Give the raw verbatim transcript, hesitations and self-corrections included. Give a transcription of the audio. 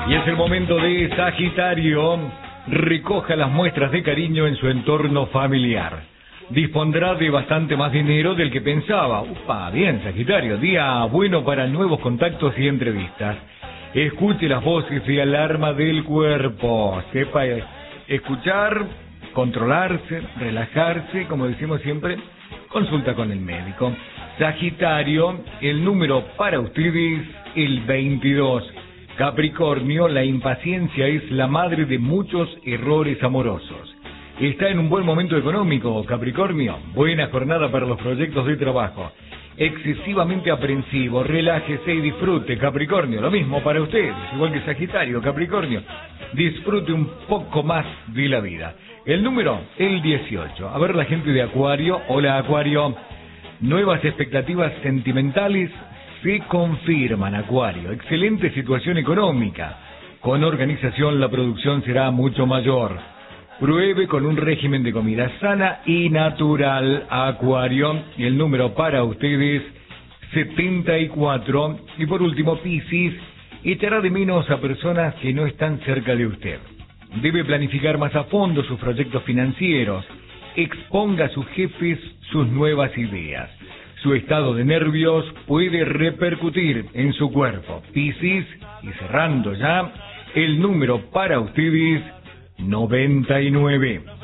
Y es el momento de Sagitario. Recoja las muestras de cariño en su entorno familiar. Dispondrá de bastante más dinero del que pensaba. Upa, bien, Sagitario. Día bueno para nuevos contactos y entrevistas. Escuche las voces de alarma del cuerpo. Sepa escuchar, controlarse, relajarse, como decimos siempre, consulta con el médico. Sagitario, el número para ustedes, el veintidós. Capricornio, la impaciencia es la madre de muchos errores amorosos. Está en un buen momento económico, Capricornio. Buena jornada para los proyectos de trabajo. Excesivamente aprensivo, relájese y disfrute, Capricornio. Lo mismo para ustedes, igual que Sagitario, Capricornio. Disfrute un poco más de la vida. El número, el dieciocho. A ver, la gente de Acuario. Hola, Acuario. Nuevas expectativas sentimentales se confirman, Acuario. Excelente situación económica. Con organización la producción será mucho mayor. Pruebe con un régimen de comida sana y natural, Acuario. Y el número para ustedes, setenta y cuatro. Y por último, Piscis, echará de menos a personas que no están cerca de usted. Debe planificar más a fondo sus proyectos financieros. Exponga a sus jefes sus nuevas ideas. Su estado de nervios puede repercutir en su cuerpo. Piscis, y cerrando ya, el número para ustedes, noventa y nueve.